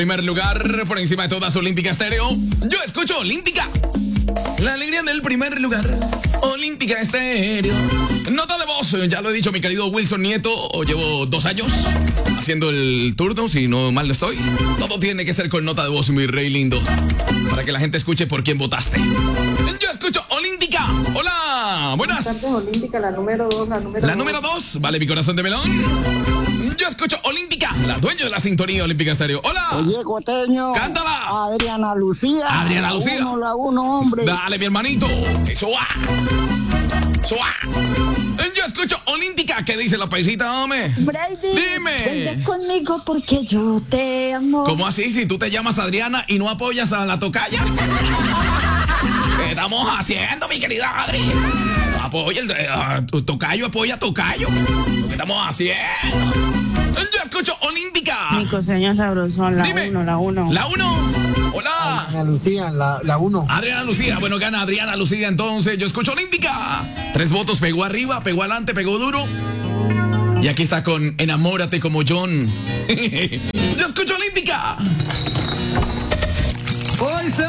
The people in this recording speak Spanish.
Primer lugar, por encima de todas, Olímpica Estéreo. Yo escucho Olímpica. La alegría del primer lugar. Olímpica Estéreo. Nota de voz, ya lo he dicho, mi querido Wilson Nieto. Llevo 2 años haciendo el turno, si no mal no estoy. Todo tiene que ser con nota de voz, mi rey lindo, para que la gente escuche por quién votaste. Yo escucho Olímpica. Hola, buenas. Olímpica, la número 2, La número 2, vale, mi corazón de melón. Yo escucho Olímpica, la dueña de la sintonía Olímpica Estéreo. Hola. Oye, costeño. Cántala. Adriana Lucía. Adriana Lucía. La uno, hombre. Dale, mi hermanito. Eso va. Eso va. Yo escucho Olímpica. ¿Qué dice la paisita, hombre? Brady, Dime. vente conmigo porque yo te amo. ¿Cómo así? Si tú te llamas Adriana y no apoyas a la tocaya. ¿Qué estamos haciendo, mi querida Adri? Apoya tu tocayo, apoya a tocayo. ¿Qué estamos haciendo? Yo escucho Olímpica. Mi coseña sabrosón, la 1, la 1. La 1. Hola. Adriana Lucía, la 1. Adriana Lucía. Bueno, gana Adriana Lucía entonces. Yo escucho Olímpica. 3 votos, pegó arriba, pegó adelante, pegó duro. Y aquí está con Enamórate como John. Yo escucho Olímpica. Hoy se